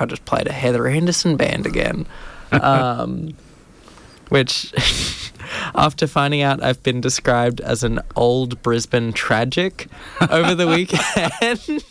if I just played a Heather Anderson band again. Which, after finding out I've been described as an old Brisbane tragic over the weekend,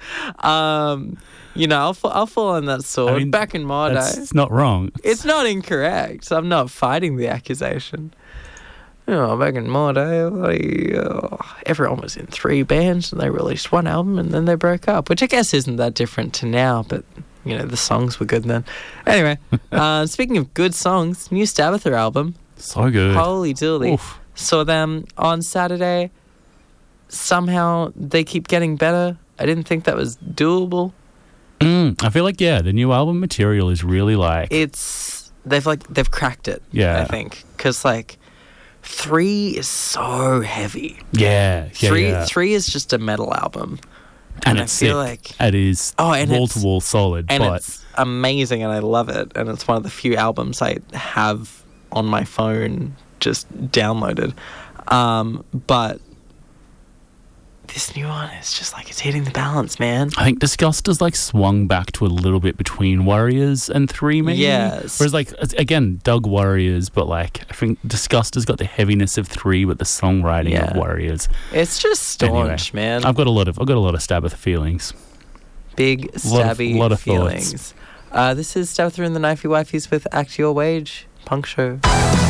I'll fall on that sword. I mean, back in my day. It's not wrong. It's not incorrect. I'm not fighting the accusation. Back in my day, everyone was in 3 bands and they released 1 album and then they broke up, which I guess isn't that different to now, but, the songs were good then. Anyway, speaking of good songs, new Stabatha album. So good. Holy dooly. Oof. Saw them on Saturday. Somehow they keep getting better. I didn't think that was doable. I feel like, the new album material is really they've cracked it. Yeah. I think. Because, 3 is so heavy. Yeah. Three is just a metal album. And I it's feel sick. It is wall-to-wall solid. And it's amazing and I love it. And it's one of the few albums I have on my phone just downloaded. But this new one is just it's hitting the balance, man. I think Disgust has swung back to a little bit between Warriors and 3 maybe. Yes. Whereas again, dug Warriors, but I think Disgust has got the heaviness of 3 with the songwriting of Warriors. It's just staunch, man. I've got a lot of Stabatha feelings. Big stabby lot of feelings. This is Stabatha and the Knifey Wifeys with Act Your Wage Punk Show.